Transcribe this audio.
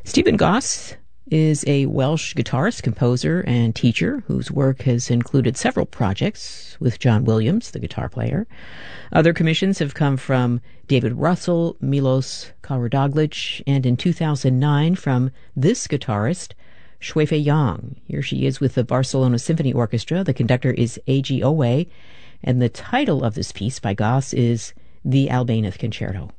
Stephen Goss is a Welsh guitarist, composer, and teacher whose work has included several projects with John Williams, the guitar player. Other commissions have come from David Russell, Milos Karadoglic, and in 2009 from this guitarist, Shui-Fei Yang. Here she is with the Barcelona Symphony Orchestra. The conductor is A.G. Owe, and the title of this piece by Goss is The Albéniz Concerto.